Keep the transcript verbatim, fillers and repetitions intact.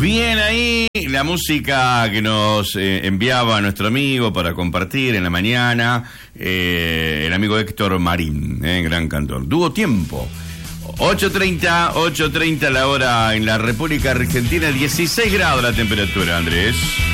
Bien ahí, la música que nos eh, enviaba nuestro amigo para compartir en la mañana, eh, el amigo Héctor Marín, eh, gran cantor. Dúo Tiempo. ocho treinta, ocho treinta la hora en la República Argentina, dieciséis grados la temperatura, Andrés.